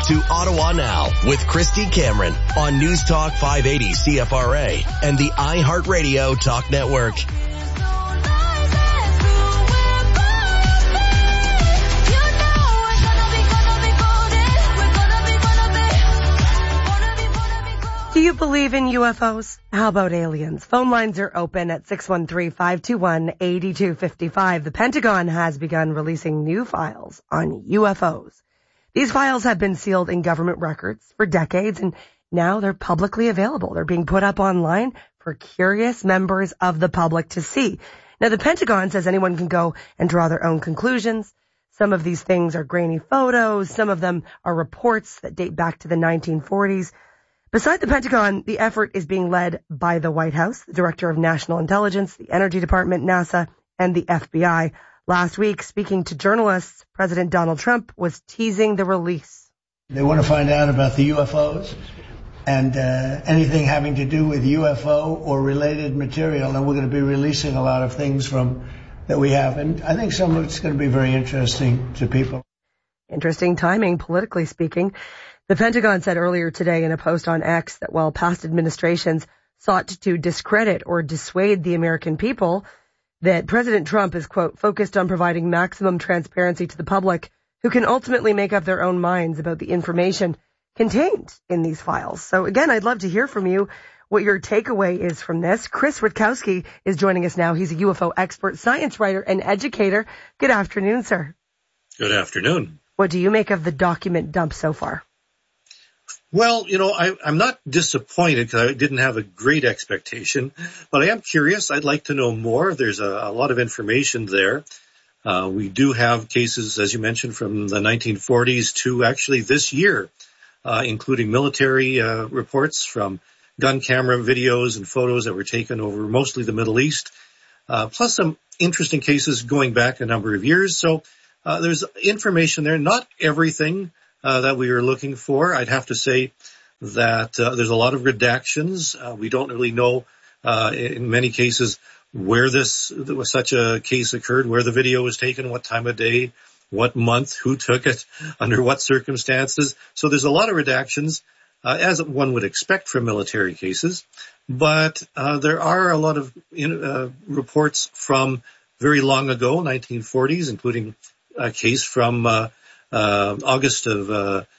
to Ottawa Now with Christy Cameron on News Talk 580 CFRA and the iHeartRadio Talk Network. Do you believe in UFOs? How about aliens? Phone lines are open at 613-521-8255. The Pentagon has begun releasing new files on UFOs. These files have been sealed in government records for decades, and now they're publicly available. They're being put up online for curious members of the public to see. Now, the Pentagon says anyone can go and draw their own conclusions. Some of these things are grainy photos. Some of them are reports that date back to the 1940s. Beside the Pentagon, the effort is being led by the White House, the Director of National Intelligence, the Energy Department, NASA, and the FBI. Last week, speaking to journalists, President Donald Trump was teasing the release. They want to find out about the UFOs and anything having to do with UFO or related material, and we're going to be releasing a lot of things that we have. And I think some of it's going to be very interesting to people. Interesting timing, politically speaking. The Pentagon said earlier today in a post on X that while past administrations sought to discredit or dissuade the American people, that President Trump is, quote, focused on providing maximum transparency to the public who can ultimately make up their own minds about the information contained in these files. So again, I'd love to hear from you what your takeaway is from this. Chris Rutkowski is joining us now. He's a UFO expert, science writer, and educator. Good afternoon, sir. Good afternoon. What do you make of the document dump so far? Well, I'm not disappointed because I didn't have a great expectation, but I am curious. I'd like to know more. There's a lot of information there. We do have cases, as you mentioned, from the 1940s to actually this year, including military reports from gun camera videos and photos that were taken over mostly the Middle East, plus some interesting cases going back a number of years. So there's information there, not everything that we were looking for. I'd have to say that there's a lot of redactions. We don't really know in many cases where such a case occurred, where the video was taken, what time of day, what month, who took it, under what circumstances. So there's a lot of redactions, as one would expect from military cases. But there are a lot of reports from very long ago, 1940s, including a case from August of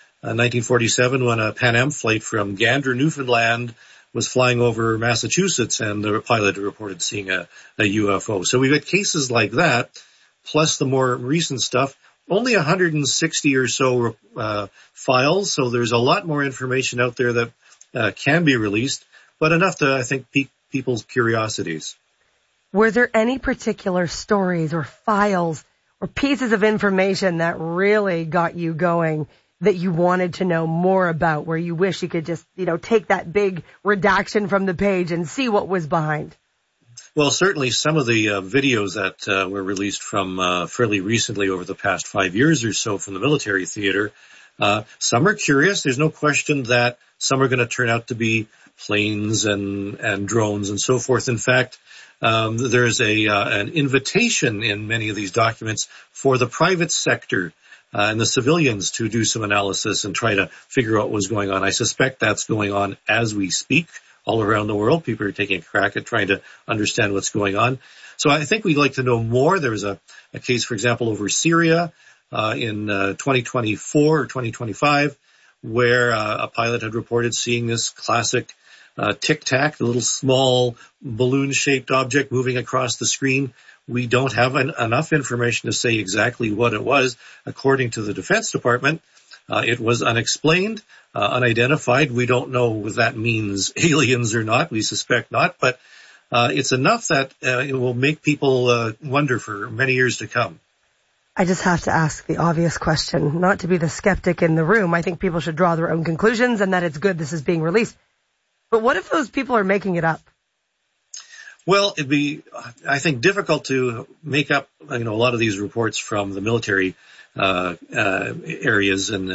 1947 when a Pan Am flight from Gander, Newfoundland was flying over Massachusetts and the pilot reported seeing a UFO. So we've got cases like that, plus the more recent stuff. Only 160 or so files, so there's a lot more information out there that can be released, but enough to, I think, pique people's curiosities. Were there any particular stories or files or pieces of information that really got you going that you wanted to know more about, where you wish you could just, take that big redaction from the page and see what was behind? Well, certainly some of the videos that were released from fairly recently over the past 5 years or so from the military theater, some are curious. There's no question that some are going to turn out to be planes and drones and so forth. In fact, there's an invitation in many of these documents for the private sector and the civilians to do some analysis and try to figure out what was going on. I suspect that's going on as we speak all around the world. People are taking a crack at trying to understand what's going on. So I think we'd like to know more. There was a case, for example, over Syria in 2024 or 2025 where a pilot had reported seeing this classic Tic Tac, the little small balloon-shaped object moving across the screen. We don't have enough information to say exactly what it was. According to the Defense Department, it was unexplained, unidentified. We don't know if that means aliens or not. We suspect not, but it's enough that it will make people wonder for many years to come. I just have to ask the obvious question, not to be the skeptic in the room. I think people should draw their own conclusions and that it's good this is being released. But what if those people are making it up? Well, it'd be, I think, difficult to make up, a lot of these reports from the military areas in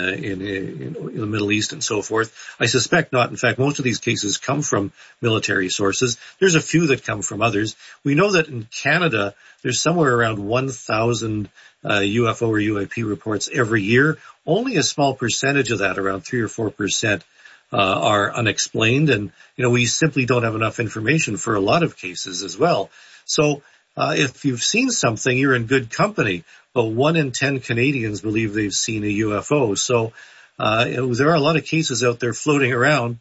the Middle East and so forth. I suspect not. In fact, most of these cases come from military sources. There's a few that come from others. We know that in Canada, there's somewhere around 1,000 UFO or UAP reports every year. Only a small percentage of that, around 3 or 4%, are unexplained. And, we simply don't have enough information for a lot of cases as well. So, if you've seen something, you're in good company. But 1 in 10 Canadians believe they've seen a UFO. So, there are a lot of cases out there floating around,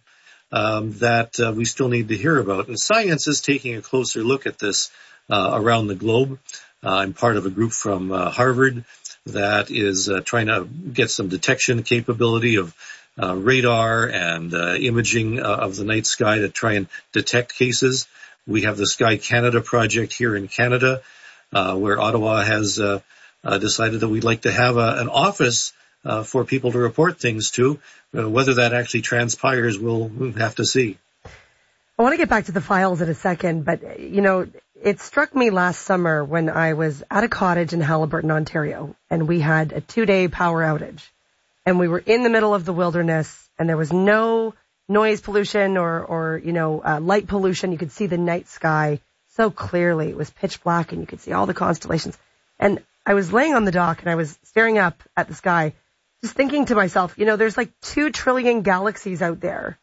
that we still need to hear about. And science is taking a closer look at this, around the globe. I'm part of a group from Harvard that is trying to get some detection capability of radar and imaging of the night sky to try and detect cases. We have the Sky Canada project here in Canada, where Ottawa has decided that we'd like to have an office for people to report things to. Whether that actually transpires, we'll have to see. I want to get back to the files in a second, but, it struck me last summer when I was at a cottage in Haliburton, Ontario, and we had a 2-day power outage. And we were in the middle of the wilderness, and there was no noise pollution or light pollution. You could see the night sky so clearly. It was pitch black, and you could see all the constellations. And I was laying on the dock, and I was staring up at the sky, just thinking to myself, there's like 2 trillion galaxies out there.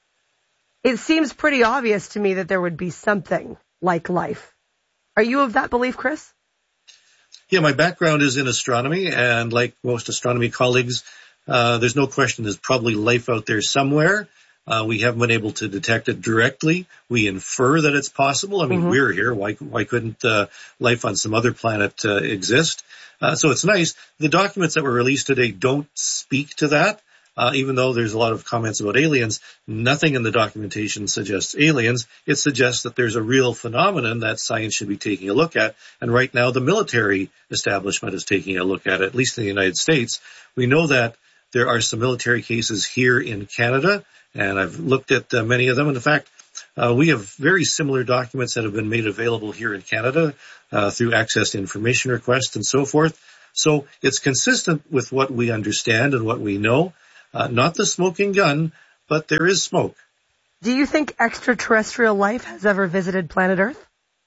It seems pretty obvious to me that there would be something like life. Are you of that belief, Chris? Yeah, my background is in astronomy, and like most astronomy colleagues, there's no question there's probably life out there somewhere. We haven't been able to detect it directly. We infer that it's possible. I mean, we're here. Why couldn't life on some other planet exist? So it's nice. The documents that were released today don't speak to that. Even though there's a lot of comments about aliens, nothing in the documentation suggests aliens. It suggests that there's a real phenomenon that science should be taking a look at. And right now, the military establishment is taking a look at it, at least in the United States. We know that there are some military cases here in Canada, and I've looked at many of them. And in fact, we have very similar documents that have been made available here in Canada through access to information requests and so forth. So it's consistent with what we understand and what we know. Not the smoking gun, but there is smoke. Do you think extraterrestrial life has ever visited planet Earth?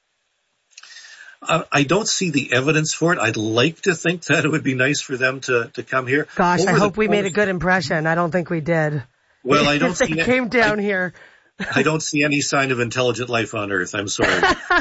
I don't see the evidence for it. I'd like to think that it would be nice for them to come here. Gosh, I hope we made a good impression. I don't think we did. Well, I don't see they came down here. I don't see any sign of intelligent life on Earth. I'm sorry.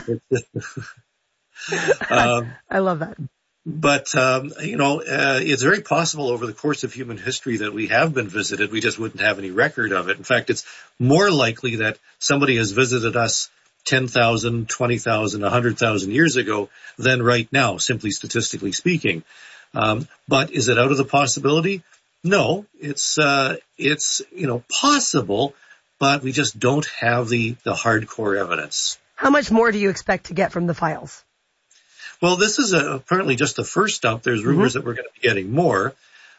I love that. But, it's very possible over the course of human history that we have been visited. We just wouldn't have any record of it. In fact, it's more likely that somebody has visited us 10,000, 20,000, 100,000 years ago than right now, simply statistically speaking. But is it out of the possibility? No, it's possible, but we just don't have the hardcore evidence. How much more do you expect to get from the files? Well, this is apparently just the first dump. There's rumors that we're going to be getting more.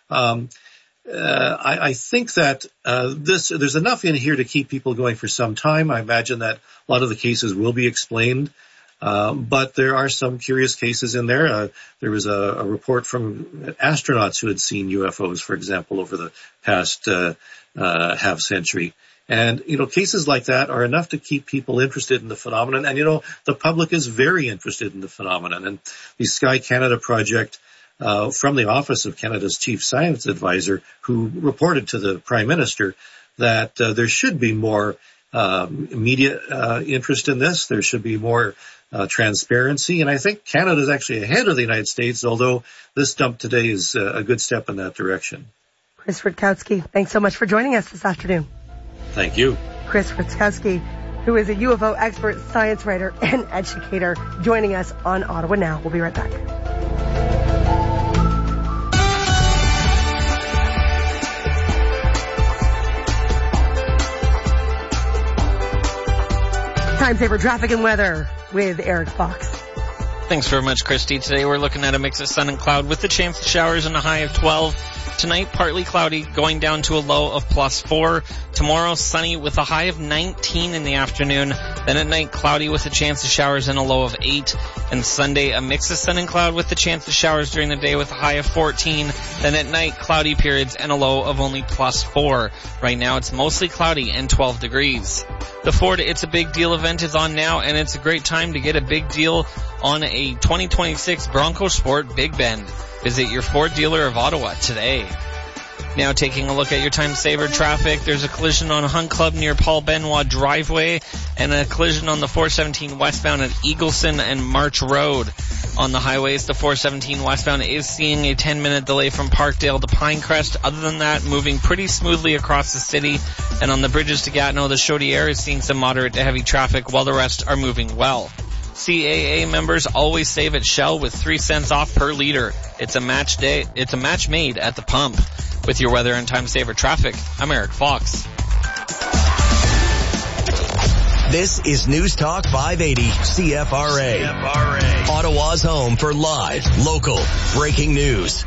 I think that there's enough in here to keep people going for some time. I imagine that a lot of the cases will be explained, but there are some curious cases in there. There was a report from astronauts who had seen UFOs, for example, over the past half century. And, cases like that are enough to keep people interested in the phenomenon. And, the public is very interested in the phenomenon. And the Sky Canada project, from the Office of Canada's Chief Science Advisor, who reported to the Prime Minister that there should be more media interest in this. There should be more transparency. And I think Canada is actually ahead of the United States, although this dump today is a good step in that direction. Chris Rutkowski, thanks so much for joining us this afternoon. Thank you. Chris Rutkowski, who is a UFO expert, science writer, and educator, joining us on Ottawa Now. We'll be right back. Time saver traffic and weather with Eric Fox. Thanks very much, Christy. Today we're looking at a mix of sun and cloud with a chance of showers and a high of 12. tonight, partly cloudy, going down to a low of +4. Tomorrow, sunny with a high of 19 in the afternoon. Then at night, cloudy with a chance of showers and a low of 8. And Sunday, a mix of sun and cloud with a chance of showers during the day with a high of 14. Then at night, cloudy periods and a low of only +4. Right now, it's mostly cloudy and 12 degrees. The Ford It's a Big Deal event is on now, and it's a great time to get a big deal on a 2026 Bronco Sport Big Bend. Visit your Ford dealer of Ottawa today. Now taking a look at your time saver traffic, there's a collision on Hunt Club near Paul Benoit Driveway and a collision on the 417 westbound at Eagleson and March Road. On the highways, the 417 westbound is seeing a 10-minute delay from Parkdale to Pinecrest. Other than that, moving pretty smoothly across the city. And on the bridges to Gatineau, the Chaudière is seeing some moderate to heavy traffic while the rest are moving well. CAA members always save at Shell with 3 cents off per liter. It's a match made at the pump. With your weather and time saver traffic, I'm Eric Fox. This is News Talk 580 CFRA. Ottawa's home for live, local, breaking news.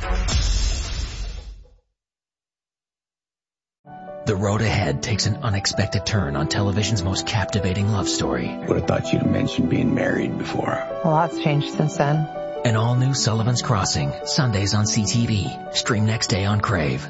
The road ahead takes an unexpected turn on television's most captivating love story. Would have thought you'd have mentioned being married before. A lot's changed since then. An all-new Sullivan's Crossing, Sundays on CTV. Stream next day on Crave.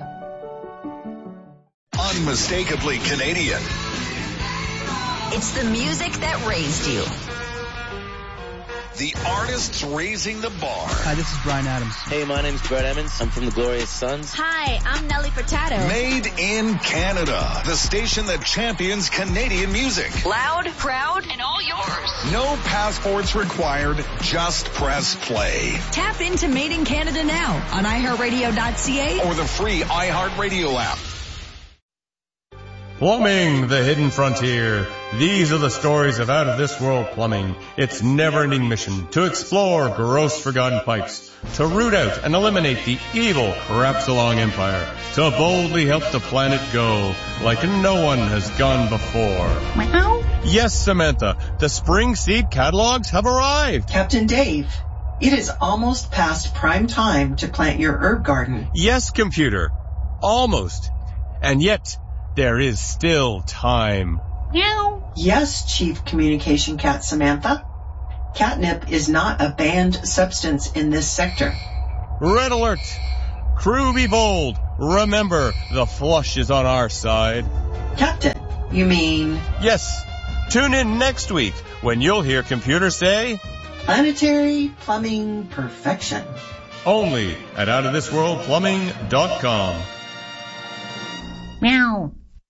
Unmistakably Canadian. It's the music that raised you. The artists raising the bar. Hi, this is Bryan Adams. Hey, my name's Brett Emmons. I'm from the Glorious Sons. Hi, I'm Nelly Furtado. Made in Canada. The station that champions Canadian music. Loud, proud, and all yours. No passports required. Just press play. Tap into Made in Canada now on iHeartRadio.ca or the free iHeartRadio app. Plumbing, the hidden frontier. These are the stories of out-of-this-world plumbing. Its never-ending mission to explore gross forgotten pipes, to root out and eliminate the evil Crapsalong Empire, to boldly help the planet go like no one has gone before. Wow. Yes, Samantha, the spring seed catalogs have arrived. Captain Dave, it is almost past prime time to plant your herb garden. Yes, computer. Almost. And yet, there is still time. Meow. Yes, Chief Communication Cat Samantha. Catnip is not a banned substance in this sector. Red alert! Crew be bold. Remember, the flush is on our side. Captain, you mean? Yes. Tune in next week when you'll hear computer say, Planetary Plumbing Perfection. Only at outofthisworldplumbing.com. Meow.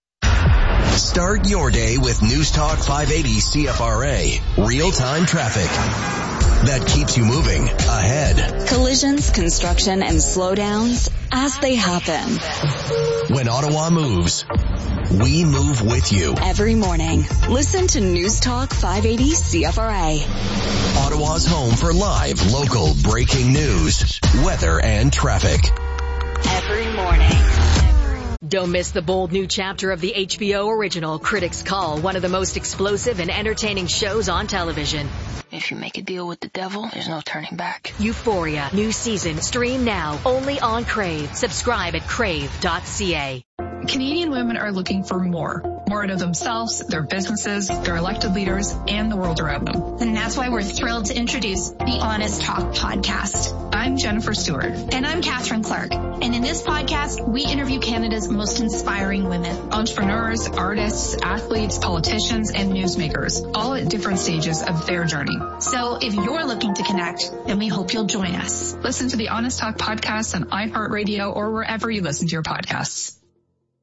Start your day with News Talk 580 CFRA. Real-time traffic that keeps you moving ahead. Collisions, construction, and slowdowns as they happen. When Ottawa moves, we move with you. Every morning, listen to News Talk 580 CFRA. Ottawa's home for live, local, breaking news, weather, and traffic. Every morning. Don't miss the bold new chapter of the HBO original Critics Call, one of the most explosive and entertaining shows on television. If you make a deal with the devil, there's no turning back. Euphoria, new season, stream now, only on Crave. Subscribe at crave.ca. Canadian women are looking for more out of themselves, their businesses, their elected leaders, and the world around them. And that's why we're thrilled to introduce the Honest Talk podcast. I'm Jennifer Stewart. And I'm Catherine Clark. And in this podcast, we interview Canada's most inspiring women. Entrepreneurs, artists, athletes, politicians, and newsmakers, all at different stages of their journey. So if you're looking to connect, then we hope you'll join us. Listen to the Honest Talk podcast on iHeartRadio or wherever you listen to your podcasts.